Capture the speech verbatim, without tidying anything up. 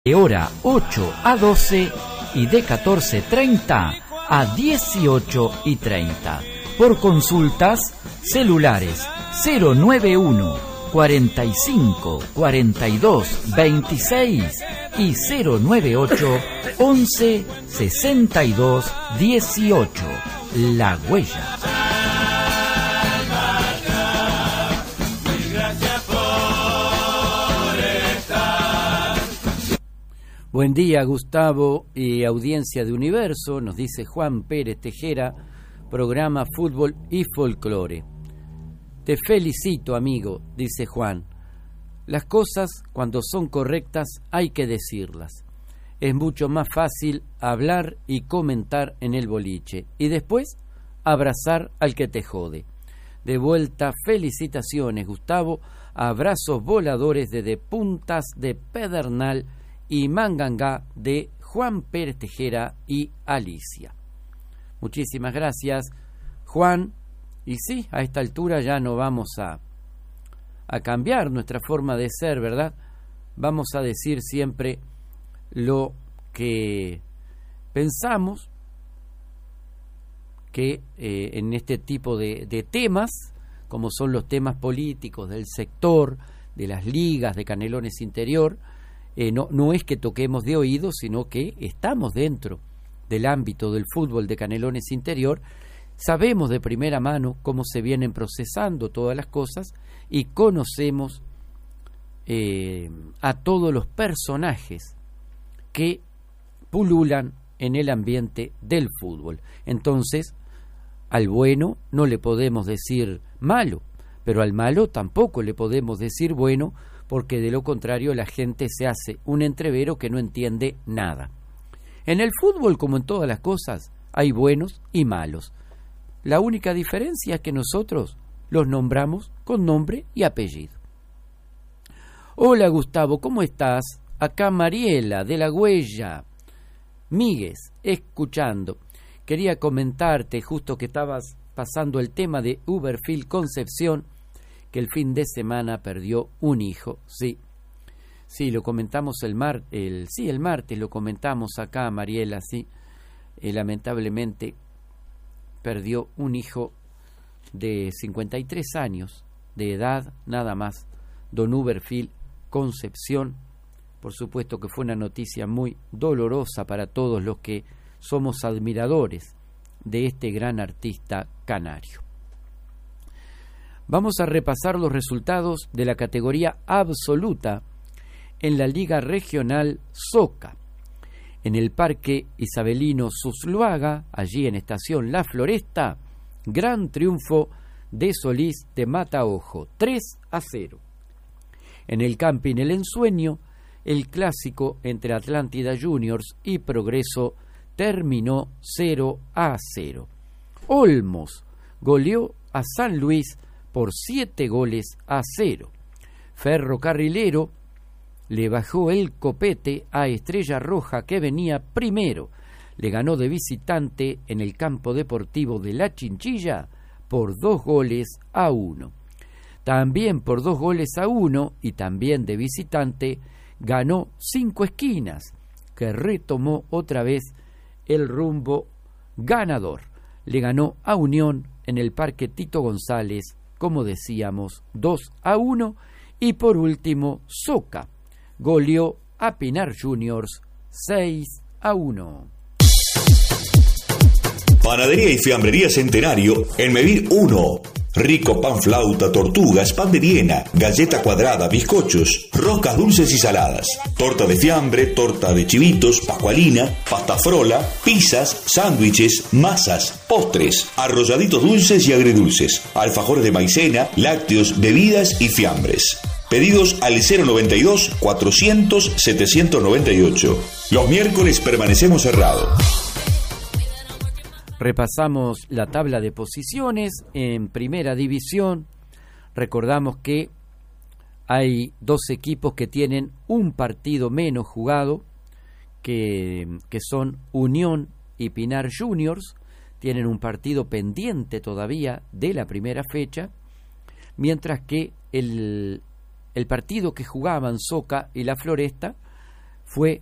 de hora ocho a doce y de catorce treinta a dieciocho y treinta. Por consultas, celulares cero nueve uno, cuarenta y cinco, cuarenta y dos, veintiséis y cero nueve ocho, once, sesenta y dos, dieciocho. La Huella. Buen día, Gustavo y audiencia de Universo, nos dice Juan Pérez Tejera, programa Fútbol y Folclore. Te felicito, amigo, dice Juan. Las cosas, cuando son correctas, hay que decirlas. Es mucho más fácil hablar y comentar en el boliche, y después abrazar al que te jode. De vuelta, felicitaciones, Gustavo, abrazos voladores desde Puntas de Pedernal y Mangangá de Juan Pérez Tejera y Alicia. Muchísimas gracias, Juan. Y sí, a esta altura ya no vamos a, a cambiar nuestra forma de ser, ¿verdad? Vamos a decir siempre lo que pensamos, que eh, en este tipo de, de temas, como son los temas políticos del sector, de las ligas, de Canelones Interior, Eh, no, no es que toquemos de oído, sino que estamos dentro del ámbito del fútbol de Canelones Interior, sabemos de primera mano cómo se vienen procesando todas las cosas y conocemos eh, a todos los personajes que pululan en el ambiente del fútbol. Entonces, al bueno no le podemos decir malo, pero al malo tampoco le podemos decir bueno, porque de lo contrario la gente se hace un entrevero que no entiende nada. En el fútbol, como en todas las cosas, hay buenos y malos. La única diferencia es que nosotros los nombramos con nombre y apellido. Hola, Gustavo, ¿cómo estás? Acá Mariela, de La Huella. Míguez, escuchando. Quería comentarte, justo que estabas pasando el tema de Uberfield Concepción, que el fin de semana perdió un hijo, sí, sí, lo comentamos el mar, el, sí, el martes lo comentamos acá, Mariela, sí, eh, lamentablemente perdió un hijo de cincuenta y tres años de edad, nada más, don Uberfield Concepción. Por supuesto que fue una noticia muy dolorosa para todos los que somos admiradores de este gran artista canario. Vamos a repasar los resultados de la categoría absoluta en la Liga Regional Soca. En el Parque Isabelino Susluaga, allí en Estación La Floresta, gran triunfo de Solís de Mataojo, tres a cero. En el Camping El Ensueño, el clásico entre Atlántida Juniors y Progreso terminó cero a cero. Olmos goleó a San Luis por siete goles a cero. Ferrocarrilero le bajó el copete a Estrella Roja, que venía primero. Le ganó de visitante en el campo deportivo de La Chinchilla por dos goles a uno. También por dos goles a uno y también de visitante ganó Cinco Esquinas, que retomó otra vez el rumbo ganador. Le ganó a Unión en el Parque Tito González, como decíamos, dos a uno, y por último, Soca goleó a Pinar Juniors seis a uno. Panadería y Fiambrería Centenario en Mevir uno. Rico pan flauta, tortugas, pan de Viena, galleta cuadrada, bizcochos, roscas dulces y saladas, torta de fiambre, torta de chivitos, pascualina, pasta frola, pizzas, sándwiches, masas, postres, arrolladitos dulces y agridulces, alfajores de maicena, lácteos, bebidas y fiambres. Pedidos al cero noventa y dos, cuatrocientos, setecientos noventa y ocho. Los miércoles permanecemos cerrados. Repasamos la tabla de posiciones en Primera División. Recordamos que hay dos equipos que tienen un partido menos jugado, que, que son Unión y Pinar Juniors. Tienen un partido pendiente todavía de la primera fecha, mientras que el, el partido que jugaban Soca y La Floresta fue